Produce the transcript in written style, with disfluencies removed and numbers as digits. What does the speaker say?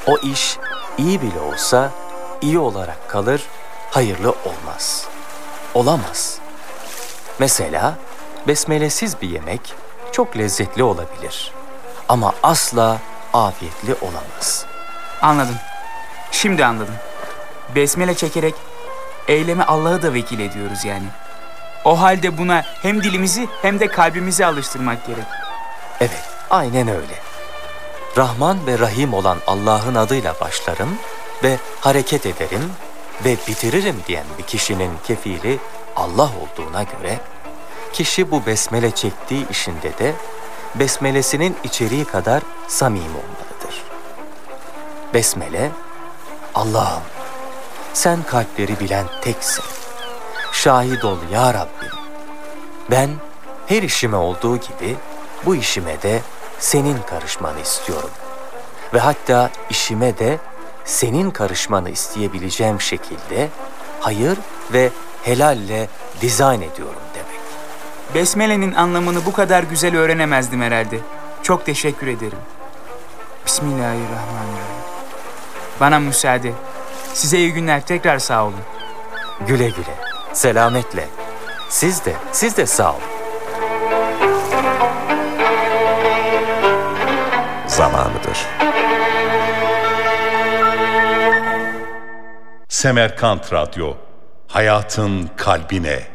o iş iyi bile olsa iyi olarak kalır, hayırlı olmaz. Olamaz. Mesela besmelesiz bir yemek çok lezzetli olabilir ama asla afiyetli olamaz. Anladım. Şimdi anladım. Besmele çekerek eyleme Allah'ı da vekil ediyoruz yani. O halde buna hem dilimizi hem de kalbimizi alıştırmak gerek. Evet, aynen öyle. Rahman ve Rahim olan Allah'ın adıyla başlarım ve hareket ederim ve bitiririm diyen bir kişinin kefili Allah olduğuna göre, kişi bu besmele çektiği işinde de besmelesinin içeriği kadar samimi olmalıdır. Besmele, Allah'ım sen kalpleri bilen teksin. Şahit ol ya Rabbim. Ben her işime olduğu gibi bu işime de senin karışmanı istiyorum. Ve hatta işime de senin karışmanı isteyebileceğim şekilde hayır ve helalle dizayn ediyorum demek. Besmele'nin anlamını bu kadar güzel öğrenemezdim herhalde. Çok teşekkür ederim. Bismillahirrahmanirrahim. Bana müsaade. Size iyi günler. Tekrar sağ olun. Güle güle, selametle. Siz de sağ olun. Zamanıdır. Semerkant Radyo, hayatın kalbine.